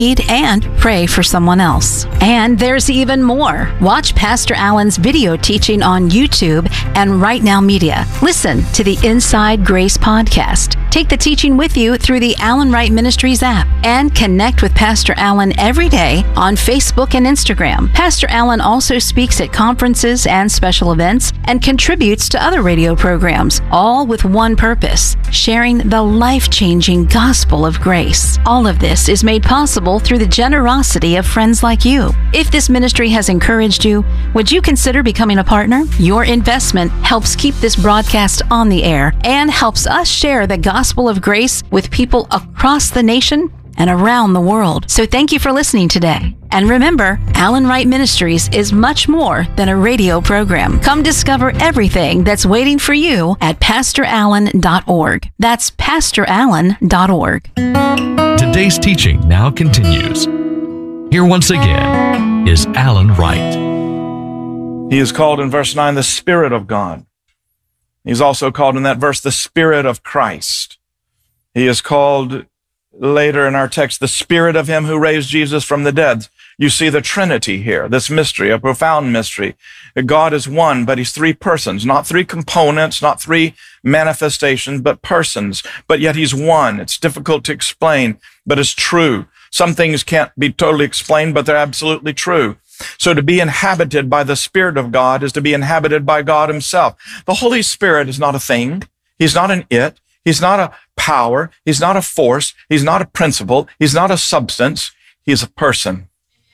and pray for someone else. And there's even more. Watch Pastor Allen's video teaching on YouTube and Right Now Media. Listen to the Inside Grace podcast. Take the teaching with you through the Allen Wright Ministries app and connect with Pastor Allen every day on Facebook and Instagram. Pastor Allen also speaks at conferences and special events and contributes to other radio programs, all with one purpose: sharing the life-changing gospel of grace. All of this is made possible through the generosity of friends like you. If this ministry has encouraged you, would you consider becoming a partner? Your investment helps keep this broadcast on the air and helps us share the gospel of grace with people across the nation and around the world. So thank you for listening today. And remember, Allen Wright Ministries is much more than a radio program. Come discover everything that's waiting for you at pastorallen.org. That's pastorallen.org. Today's teaching now continues. Here once again is Allen Wright. He is called in verse 9 the Spirit of God. He's also called in that verse the Spirit of Christ. He is called later in our text the Spirit of Him who raised Jesus from the dead. You see the Trinity here, this mystery, a profound mystery. God is one, but He's three persons, not three components, not three manifestations, but persons. But yet He's one. It's difficult to explain, but it's true. Some things can't be totally explained, but they're absolutely true. So to be inhabited by the Spirit of God is to be inhabited by God Himself. The Holy Spirit is not a thing. He's not an it. He's not a power. He's not a force. He's not a principle. He's not a substance. He is a person.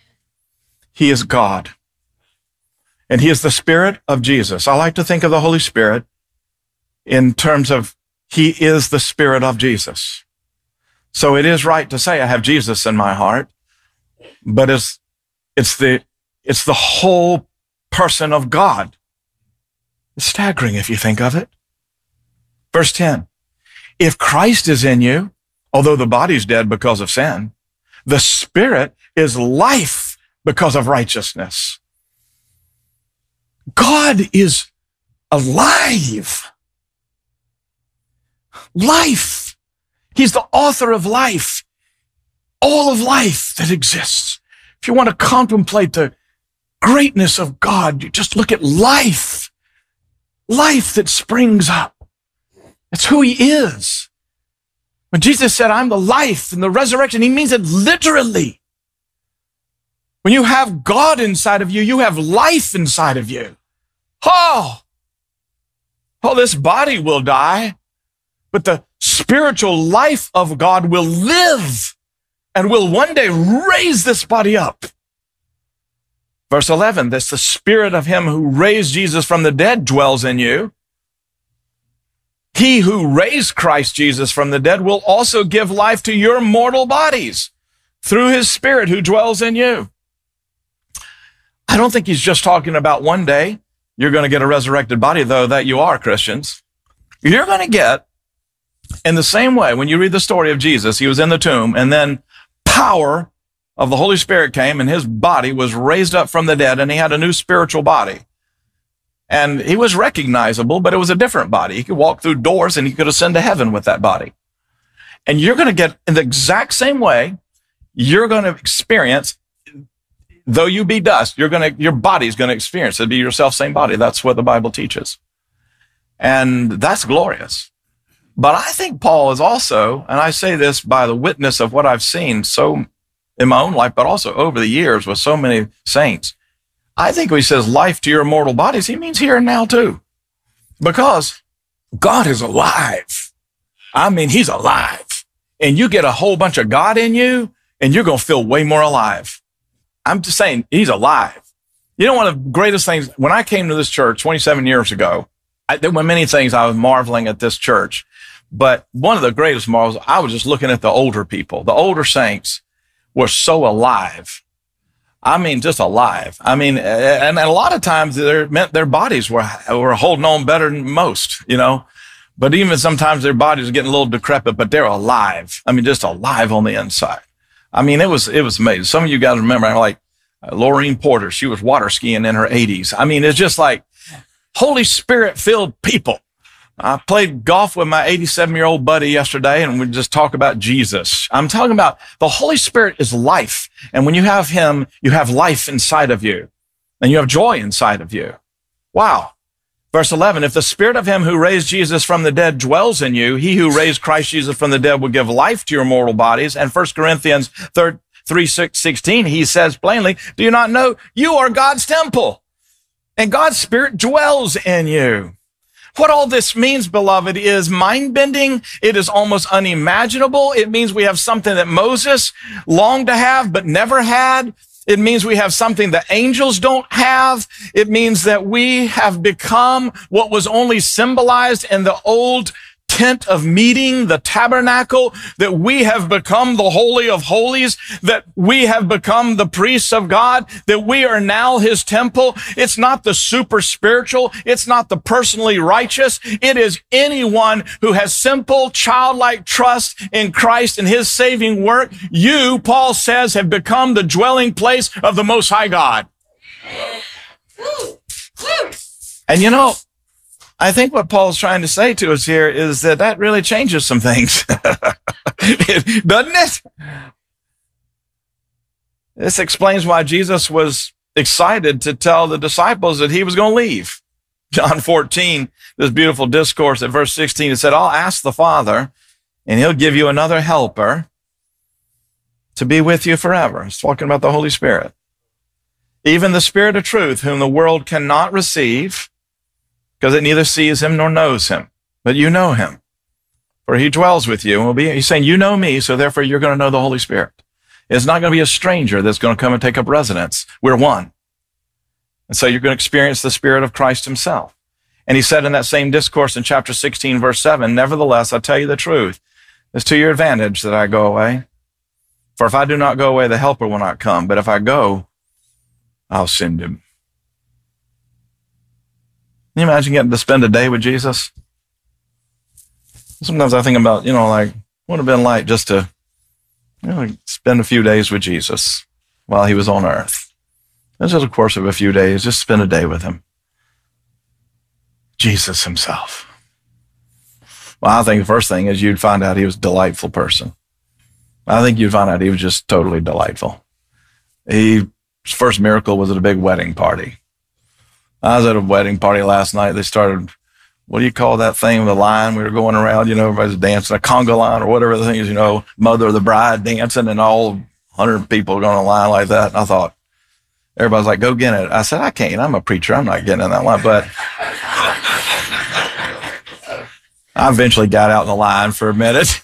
He is God. And He is the Spirit of Jesus. I like to think of the Holy Spirit in terms of He is the Spirit of Jesus. So it is right to say I have Jesus in my heart, but it's the whole person of God. It's staggering if you think of it. Verse 10, if Christ is in you, although the body's dead because of sin, the Spirit is life because of righteousness. God is alive. Life. He's the author of life. All of life that exists. If you want to contemplate the greatness of God, you just look at life. Life that springs up. It's who He is. When Jesus said, I'm the life and the resurrection, He means it literally. When you have God inside of you, you have life inside of you. Oh, this body will die, but the spiritual life of God will live and will one day raise this body up. Verse 11, that's the Spirit of Him who raised Jesus from the dead dwells in you. He who raised Christ Jesus from the dead will also give life to your mortal bodies through His Spirit who dwells in you. I don't think He's just talking about one day you're going to get a resurrected body, though that you are, Christians. You're going to get, in the same way, when you read the story of Jesus, He was in the tomb, and then power of the Holy Spirit came, and His body was raised up from the dead, and He had a new spiritual body. And He was recognizable, but it was a different body. He could walk through doors, and He could ascend to heaven with that body. And you're going to get, in the exact same way, you're going to experience, though you be dust, your body's going to experience. It'll be your self-same body. That's what the Bible teaches. And that's glorious. But I think Paul is also, and I say this by the witness of what I've seen so in my own life, but also over the years with so many saints. I think when he says life to your mortal bodies, he means here and now too. Because God is alive. I mean, He's alive. And you get a whole bunch of God in you, and you're going to feel way more alive. I'm just saying, He's alive. You know, one of the greatest things, when I came to this church 27 years ago, there were many things I was marveling at this church. But one of the greatest marvels, I was just looking at the older people. The older saints were so alive. I mean, just alive. I mean, and a lot of times their bodies were holding on better than most, you know. But even sometimes their bodies are getting a little decrepit, but they're alive. I mean, just alive on the inside. I mean, it was amazing. Some of you guys remember, like Laureen Porter, she was water skiing in her 80s. I mean, it's just like Holy Spirit filled people. I played golf with my 87-year-old buddy yesterday, and we just talk about Jesus. I'm talking about the Holy Spirit is life. And when you have him, you have life inside of you, and you have joy inside of you. Wow. Verse 11, if the spirit of him who raised Jesus from the dead dwells in you, he who raised Christ Jesus from the dead will give life to your mortal bodies. And 1 Corinthians 3:16, he says plainly, do you not know you are God's temple, and God's spirit dwells in you? What all this means, beloved, is mind-bending. It is almost unimaginable. It means we have something that Moses longed to have but never had. It means we have something that angels don't have. It means that we have become what was only symbolized in the old tent of meeting, the tabernacle, that we have become the Holy of Holies, that we have become the priests of God, that we are now his temple. It's not the super spiritual. It's not the personally righteous. It is anyone who has simple childlike trust in Christ and his saving work. You, Paul says, have become the dwelling place of the Most High God. And you know, I think what Paul's trying to say to us here is that really changes some things. Doesn't it? This explains why Jesus was excited to tell the disciples that he was going to leave. John 14, this beautiful discourse at verse 16, it said, I'll ask the Father, and he'll give you another helper to be with you forever. It's talking about the Holy Spirit. Even the Spirit of truth, whom the world cannot receive, because it neither sees him nor knows him, but you know him, for he dwells with you. And he's saying, you know me, so therefore you're going to know the Holy Spirit. It's not going to be a stranger that's going to come and take up residence. We're one. And so you're going to experience the Spirit of Christ himself. And he said in that same discourse in chapter 16, verse 7, nevertheless, I tell you the truth, it's to your advantage that I go away. For if I do not go away, the helper will not come. But if I go, I'll send him. Can you imagine getting to spend a day with Jesus? Sometimes I think about, like, what would have been like just to, spend a few days with Jesus while he was on earth. It's just a course of a few days, just spend a day with him. Jesus himself. Well, I think the first thing is you'd find out he was a delightful person. I think you'd find out he was just totally delightful. His first miracle was at a big wedding party. I was at a wedding party last night. They started, what do you call that thing with the line? We were going around, everybody's dancing, a conga line or whatever the thing is, mother of the bride dancing, and all 100 people are going on a line like that. And I thought, everybody's like, go get it. I said, I can't. I'm a preacher. I'm not getting in that line. But I eventually got out in the line for a minute.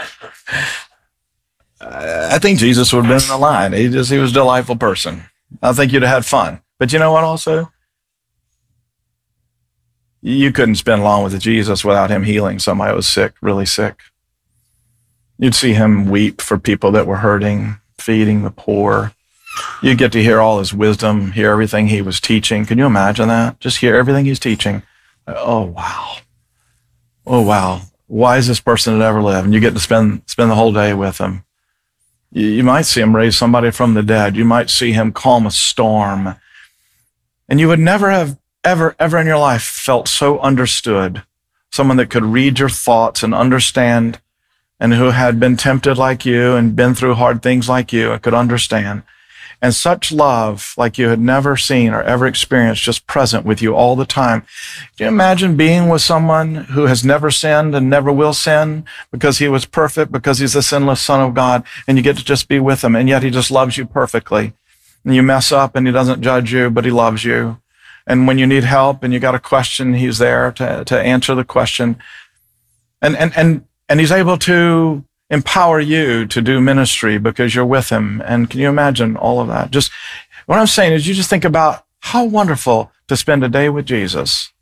I think Jesus would have been in the line. He was a delightful person. I think you'd have had fun. But you know what also? You couldn't spend long with Jesus without him healing somebody who was sick, really sick. You'd see him weep for people that were hurting, feeding the poor. You'd get to hear all his wisdom, hear everything he was teaching. Can you imagine that? Just hear everything he's teaching. Oh, wow. Oh, wow. Wisest person that ever lived. And you get to spend the whole day with him. You might see him raise somebody from the dead. You might see him calm a storm. And you would never have ever in your life felt so understood. Someone that could read your thoughts and understand, and who had been tempted like you and been through hard things like you and could understand. And such love like you had never seen or ever experienced, just present with you all the time. Can you imagine being with someone who has never sinned and never will sin because he was perfect, because he's the sinless Son of God, and you get to just be with him, and yet he just loves you perfectly. And you mess up and he doesn't judge you, but he loves you. And when you need help and you got a question, he's there to answer the question. And he's able to empower you to do ministry because you're with him. And can you imagine all of that? Just what I'm saying is, you just think about how wonderful to spend a day with Jesus.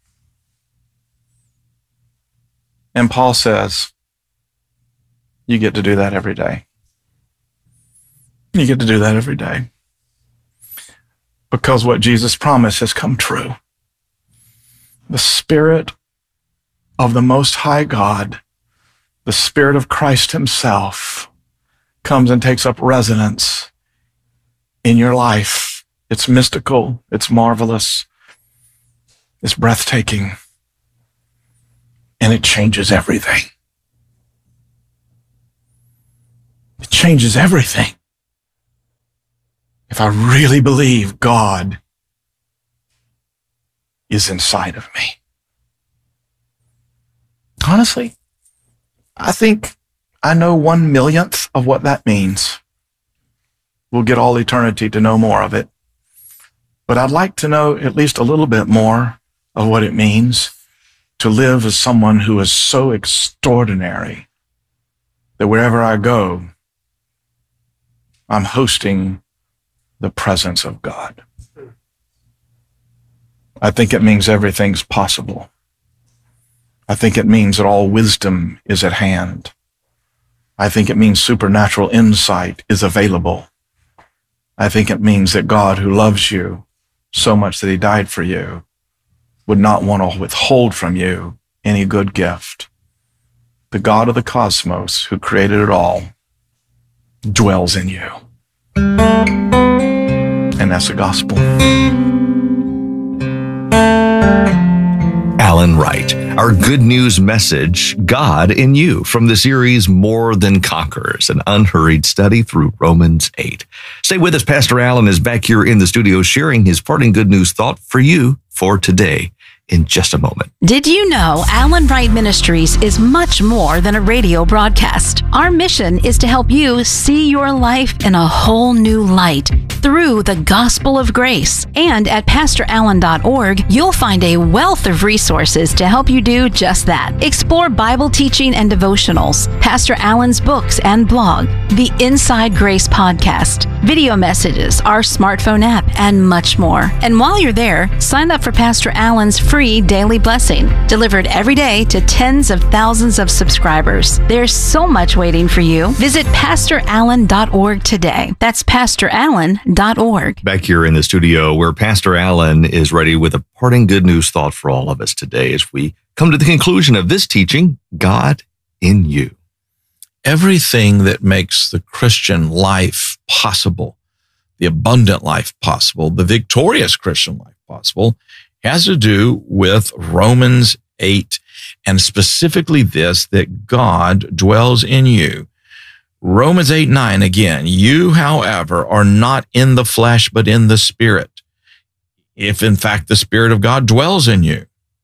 And Paul says, you get to do that every day. You get to do that every day. Because what Jesus promised has come true. The Spirit of the Most High God, the Spirit of Christ himself, comes and takes up residence in your life. It's mystical. It's marvelous. It's breathtaking. and it changes everything. It changes everything. If I really believe God is inside of me. Honestly, I think I know 1/1,000,000th of what that means. We'll get all eternity to know more of it. But I'd like to know at least a little bit more of what it means to live as someone who is so extraordinary that wherever I go, I'm hosting the presence of God. I think it means everything's possible. I think it means that all wisdom is at hand. I think it means supernatural insight is available. I think it means that God, who loves you so much that he died for you, would not want to withhold from you any good gift. The God of the cosmos, who created it all, dwells in you. And that's the gospel. Alan Wright, our good news message, God in You, from the series More Than Conquerors, an unhurried study through Romans 8. Stay with us. Pastor Alan is back here in the studio sharing his parting good news thought for you for today in just a moment. Did you know Alan Wright Ministries is much more than a radio broadcast? Our mission is to help you see your life in a whole new light through the gospel of grace. And at PastorAllen.org, you'll find a wealth of resources to help you do just that. Explore Bible teaching and devotionals, Pastor Allen's books and blog, the Inside Grace podcast, video messages, our smartphone app, and much more. And while you're there, sign up for Pastor Allen's free daily blessing, delivered every day to tens of thousands of subscribers. There's so much waiting for you. Visit PastorAllen.org today. That's PastorAllen.org. Back here in the studio where Pastor Alan is ready with a parting good news thought for all of us today as we come to the conclusion of this teaching, God in You. Everything that makes the Christian life possible, the abundant life possible, the victorious Christian life possible, has to do with Romans 8, and specifically this, that God dwells in you. Romans 8:9 again, you, however, are not in the flesh, but in the Spirit, if in fact the Spirit of God dwells in you.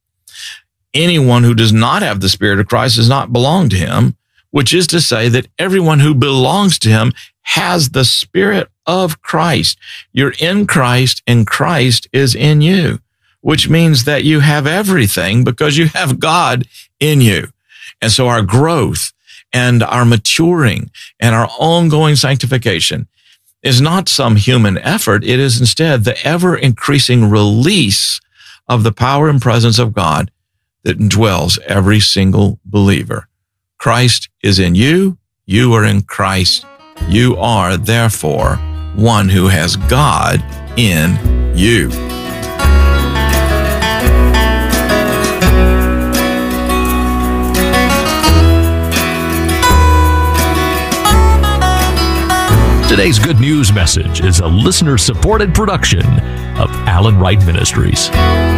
Anyone who does not have the Spirit of Christ does not belong to him, which is to say that everyone who belongs to him has the Spirit of Christ. You're in Christ, and Christ is in you, which means that you have everything because you have God in you. And so our growth and our maturing and our ongoing sanctification is not some human effort. It is instead the ever-increasing release of the power and presence of God that indwells every single believer. Christ is in you. You are in Christ. You are, therefore, one who has God in you. Today's good news message is a listener-supported production of Alan Wright Ministries.